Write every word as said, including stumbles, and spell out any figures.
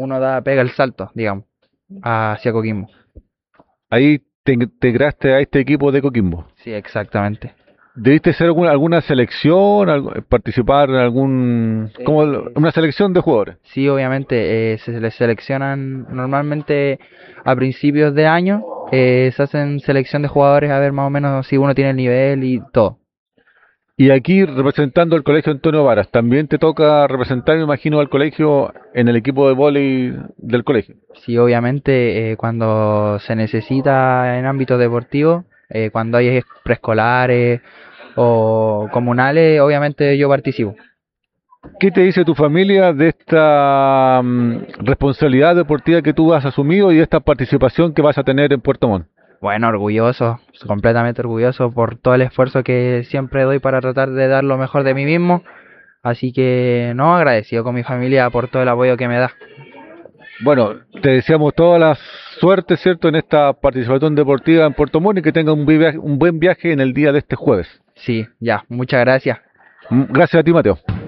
uno da, pega el salto, digamos, hacia Coquimbo. Ahí te integraste a este equipo de Coquimbo. Sí, exactamente. ¿Debiste hacer alguna, alguna selección, algo- participar en algún, como Eh, una selección de jugadores? sí, obviamente, eh, se les seleccionan normalmente a principios de año, eh, se hacen selección de jugadores a ver más o menos si uno tiene el nivel y todo. Y aquí representando al colegio Antonio Varas, también te toca representar, me imagino, al colegio en el equipo de vóley del colegio. Sí, obviamente, eh, cuando se necesita en ámbito deportivo, eh, cuando hay preescolares o comunales, obviamente yo participo. ¿Qué te dice tu familia de esta mm, responsabilidad deportiva que tú has asumido y de esta participación que vas a tener en Puerto Montt? Bueno, orgulloso, completamente orgulloso por todo el esfuerzo que siempre doy para tratar de dar lo mejor de mí mismo. Así que, no, agradecido con mi familia por todo el apoyo que me da. Bueno, te deseamos toda la suerte, ¿cierto?, en esta participación deportiva en Puerto Montt y que tenga un, buen viaje- un buen viaje en el día de este jueves. Sí, ya, muchas gracias. Mm, Gracias a ti, Mateo.